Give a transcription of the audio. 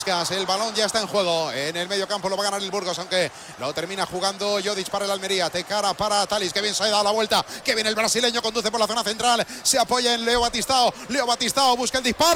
El balón ya está en juego. En el medio campo lo va a ganar el Burgos, aunque lo termina jugando Jodic para el Almería. De cara para Talis, que bien se ha dado la vuelta. Que viene el brasileño, conduce por la zona central. Se apoya en Leo Batistao. Leo Batistao busca el disparo.